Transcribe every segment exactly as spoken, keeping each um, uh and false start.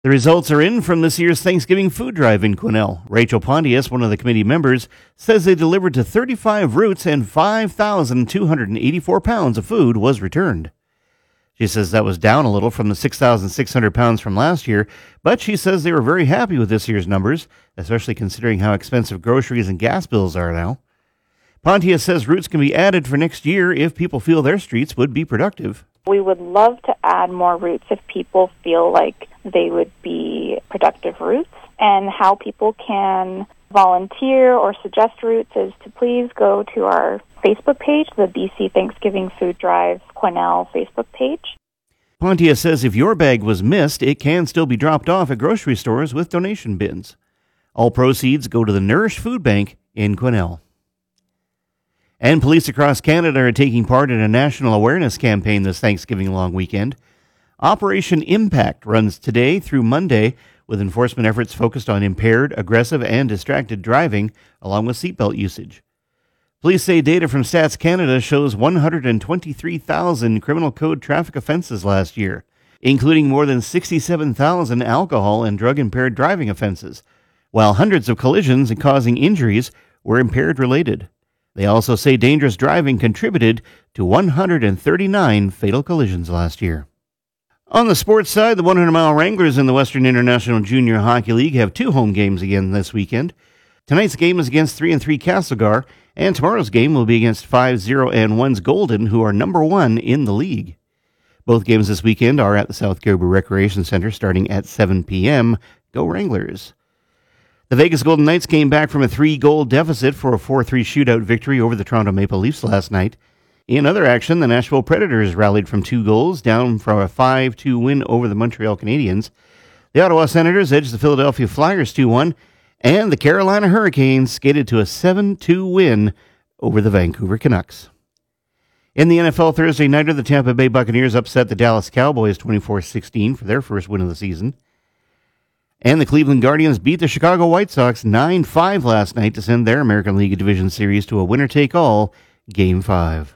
The results are in from this year's Thanksgiving food drive in Quesnel. Rachel Pontius, one of the committee members, says they delivered to thirty-five routes and five thousand two hundred eighty-four pounds of food was returned. She says that was down a little from the six thousand six hundred pounds from last year, but she says they were very happy with this year's numbers, especially considering how expensive groceries and gas bills are now. Pontius says routes can be added for next year if people feel their streets would be productive. We would love to add more routes if people feel like they would be productive routes. And how people can volunteer or suggest routes is to please go to our Facebook page, the B C Thanksgiving Food Drive Quesnel Facebook page. Pontius says if your bag was missed, it can still be dropped off at grocery stores with donation bins. All proceeds go to the Nourish Food Bank in Quesnel. And police across Canada are taking part in a national awareness campaign this Thanksgiving long weekend. Operation Impact runs today through Monday, with enforcement efforts focused on impaired, aggressive, and distracted driving, along with seatbelt usage. Police say data from Stats Canada shows one hundred twenty-three thousand criminal code traffic offenses last year, including more than sixty-seven thousand alcohol and drug-impaired driving offenses, while hundreds of collisions causing injuries were impaired-related. They also say dangerous driving contributed to one hundred thirty-nine fatal collisions last year. On the sports side, the one hundred mile Wranglers in the Western International Junior Hockey League have two home games again this weekend. Tonight's game is against three and three Castlegar, and tomorrow's game will be against five zero and one's Golden, who are number one in the league. Both games this weekend are at the South Caribou Recreation Center starting at seven p.m. Go Wranglers! The Vegas Golden Knights came back from a three-goal deficit for a four three shootout victory over the Toronto Maple Leafs last night. In other action, the Nashville Predators rallied from two goals, down from a five two win over the Montreal Canadiens. The Ottawa Senators edged the Philadelphia Flyers two one, and the Carolina Hurricanes skated to a seven two win over the Vancouver Canucks. In the N F L Thursday nighter, the Tampa Bay Buccaneers upset the Dallas Cowboys twenty-four sixteen for their first win of the season. And the Cleveland Guardians beat the Chicago White Sox nine five last night to send their American League Division Series to a winner-take-all Game five.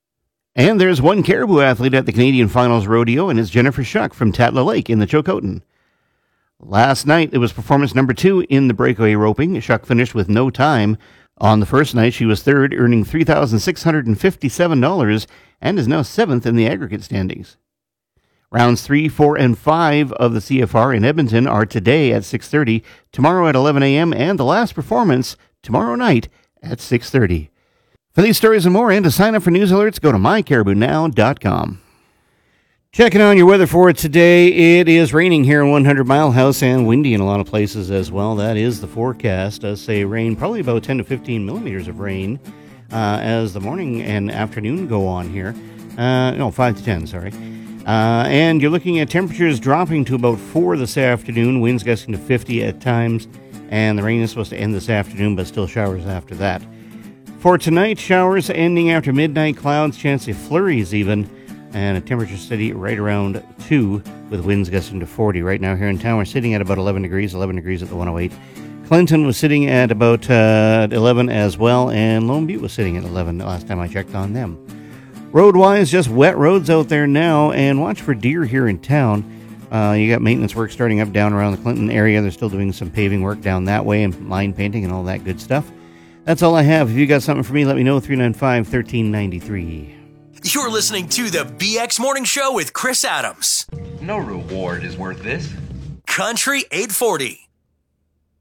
And there's one Caribou athlete at the Canadian Finals Rodeo, and it's Jennifer Shuck from Tatla Lake in the Chilcotin. Last night, it was performance number two in the breakaway roping. Shuck finished with no time. On the first night, she was third, earning three thousand six hundred fifty-seven dollars, and is now seventh in the aggregate standings. Rounds three, four, and five of the C F R in Edmonton are today at six thirty, tomorrow at eleven a.m., and the last performance tomorrow night at six thirty. For these stories and more, and to sign up for news alerts, go to my caribou now dot com. Checking on your weather for today, it is raining here in one hundred mile House and windy in a lot of places as well. That is the forecast. Does say rain, probably about ten to fifteen millimeters of rain uh, as the morning and afternoon go on here. Uh, no, five to ten, sorry. Uh, and you're looking at temperatures dropping to about four this afternoon, winds gusting to fifty at times, and the rain is supposed to end this afternoon, but still showers after that. For tonight, showers ending after midnight, clouds, chance of flurries even, and a temperature steady right around two, with winds gusting to forty. Right now here in town, we're sitting at about eleven degrees, eleven degrees at the one oh eight. Clinton was sitting at about uh, eleven as well, and Lone Butte was sitting at eleven the last time I checked on them. Road-wise, just wet roads out there now, and watch for deer here in town. Uh, you got maintenance work starting up down around the Clinton area. They're still doing some paving work down that way and line painting and all that good stuff. That's all I have. If you got something for me, let me know. three nine five, one three nine three. You're listening to the B X Morning Show with Chris Adams. No reward is worth this. Country eight forty.